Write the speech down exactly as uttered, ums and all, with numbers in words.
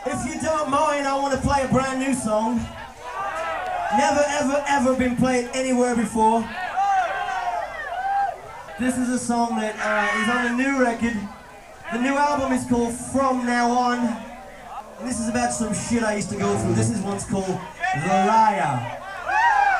If you don't mind, I want to play a brand new song. Never, ever, ever been played anywhere before. This is a song that uh, is on a new record. The new album is called From Now On. And this is about some shit I used to go through. This is one's called The Liar.